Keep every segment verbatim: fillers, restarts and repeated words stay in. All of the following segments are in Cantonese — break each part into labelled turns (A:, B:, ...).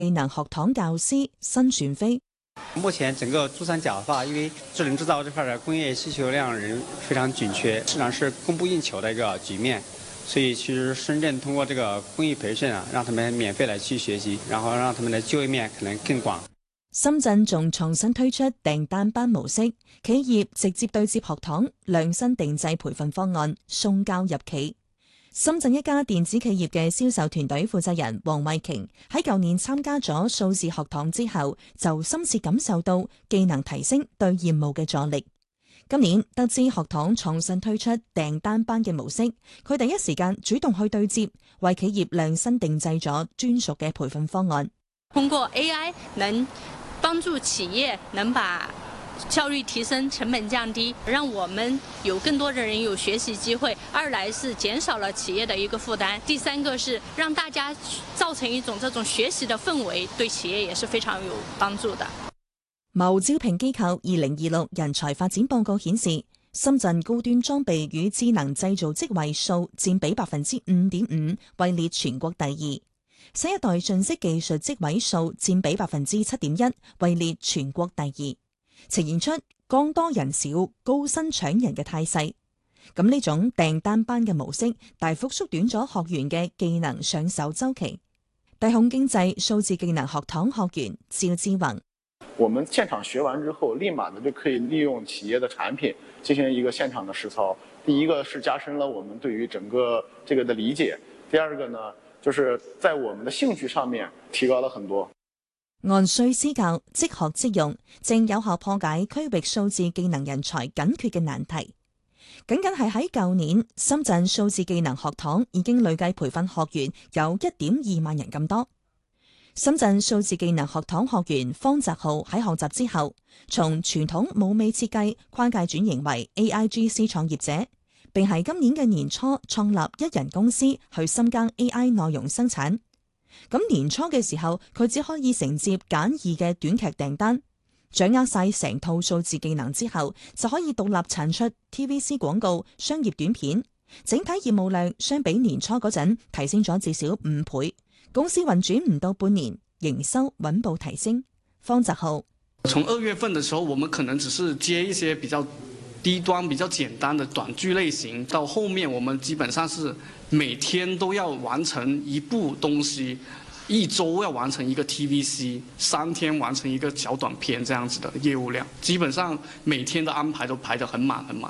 A: 技能學堂教師申傳飛。
B: 目前整個珠三角的話，因為智能製造這塊的工業需求量人非常緊缺，市場是供不應求的一個局面，所以其實深圳通過這個公益培訓啊，讓他們免費來去學習，然後讓他們的就業面可能更廣。
A: 深圳仲創新推出訂單班模式，企業直接對接學堂，量身定製培訓方案送交入企。深圳一家電子企業嘅銷售團隊負責人黃慧瓊喺舊年參加咗數字學堂之後，就深切感受到技能提升對業務嘅助力。今年得知學堂創新推出訂單班嘅模式，佢第一時間主動去對接，為企業量身定製咗專屬嘅培訓方案。
C: 通過 A I 能幫助企業能把效率提升，成本降低，讓我們有更多的人有學習機會。二來是減少了企業的一個負擔，第三個是讓大家造成一種這種學習的氛圍，對企業也是非常有幫助的。
A: 某招聘機構二零二六人才發展報告顯示，深圳高端裝備與智能製造職位數佔比百分之五點五，位列全國第二。新一代信息技術職位數佔比百分之七點一，位列全國第二。呈現出剛多人少、高薪搶人嘅態勢。咁呢種訂單班嘅模式，大幅縮短咗學員嘅技能上手週期。大控經濟數字技能學堂學員趙志宏：
D: 我們現場學完之後，立馬的就可以利用企業的產品進行一個現場的實操。第一個是加深了我們對於整個這個的理解，第二個呢，就是在我們的興趣上面提高了很多。
A: 按需施教，即學即用，正有效破解區域數字技能人才緊缺嘅難題。僅僅係喺舊年，深圳數字技能學堂已經累計培訓學員有一點二萬人咁多。深圳數字技能學堂學員方澤浩喺學習之後，從傳統舞美設計跨界轉型為 A I G C 創業者，並喺今年嘅年初創立一人公司去深耕 A I 內容生產。咁年初嘅時候，佢只可以承接簡易嘅短劇訂單，掌握晒成套數字技能之後，就可以獨立產出 T V C 廣告、商業短片，整體業務量相比年初嗰陣提升咗至少五倍。公司運轉唔到半年，營收穩步提升。方澤浩：
E: 從二月份的時候，我們可能只是接一些比較低端、比較簡單的短劇類型，到後面我們基本上是每天都要完成一部東西，一周要完成一個 T V C， 三天完成一個小短片，這樣子的業務量，基本上每天的安排都排得很滿很滿。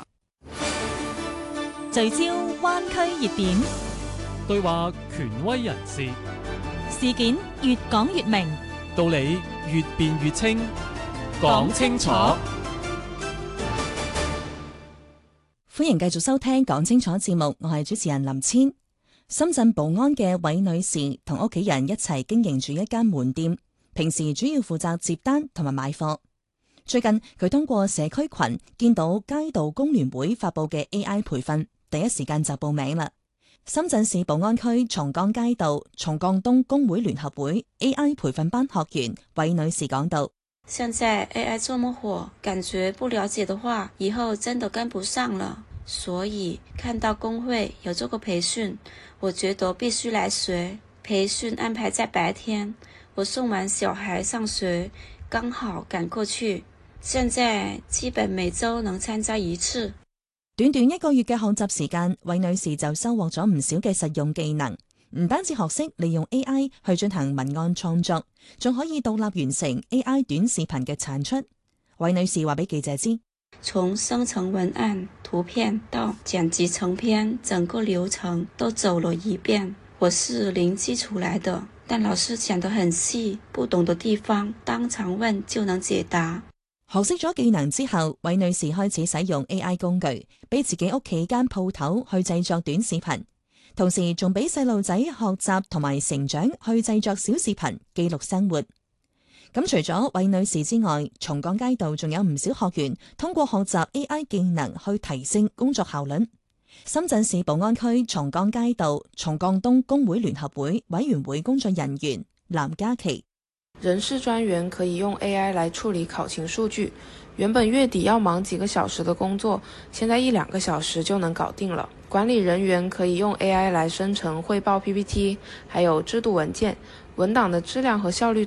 F: 聚焦灣區熱點，
G: 對話權威人士，
F: 事件越講越明，
G: 道理越辯越清，講清楚。
A: 歡迎繼續收聽講清楚節目，我係主持人林千。深圳寶安嘅韋女士同屋企人一齊經營住一間門店，平時主要負責接單同埋買貨。最近佢通過社區群見到街道工聯會發佈嘅 A I 培訓，第一時間就報名啦。深圳市寶安區松江街道松江東工會聯合會 A I 培訓班學員韋女士講道：
H: 現在 A I 這麼火，感覺不了解的話，以後真的跟不上了。所以看到工會有這個培訓，我覺得必須來學。培訓安排在白天，我送完小孩上學，剛好趕過去。現在基本每周能參加一次。
A: 短短一個月嘅學習時間，韋女士就收穫咗唔少嘅實用技能，唔單止學識利用 A I 去進行文案創作，仲可以獨立完成 A I 短視頻嘅產出。韋女士話俾記者知：
H: 從生成文案、圖片到剪輯成片，整個流程都走了一遍。我是零基礎來的，但老師講得很細，不懂的地方當場問就能解答。
A: 學識咗技能之後，韋女士開始使用 A I 工具，俾自己屋企間鋪頭去製作短視頻，同時仲俾細路仔學習同埋成長去製作小視頻，記錄生活。咁除咗韋女士之外，松江街道仲有唔少學員通過學習 A I 技能去提升工作效率。深圳市寶安區松江街道松江東工會聯合會委員會工作人員藍嘉琪：
I: 人事專員可以用 A I 來處理考勤數據，原本月底要忙幾個小時的工作，現在一兩個小時就能搞定了。管理人員可以用 A I 來生成匯報 P P T， 還有制度文件，文檔的質量和效率